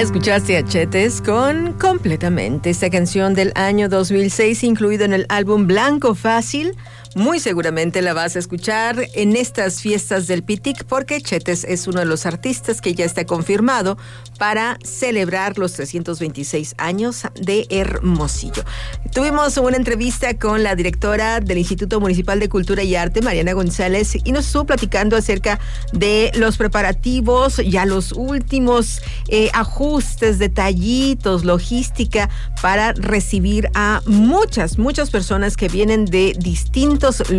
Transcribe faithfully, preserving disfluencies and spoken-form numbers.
Escuchaste a Chetes con Completamente, esta canción del año dos mil seis, incluido en el álbum Blanco Fácil. Muy seguramente la vas a escuchar en estas fiestas del Pitic, porque Chetes es uno de los artistas que ya está confirmado para celebrar los trescientos veintiséis años de Hermosillo. Tuvimos una entrevista con la directora del Instituto Municipal de Cultura y Arte, Mariana González, y nos estuvo platicando acerca de los preparativos, ya los últimos eh, ajustes, detallitos, logística para recibir a muchas, muchas personas que vienen de distintos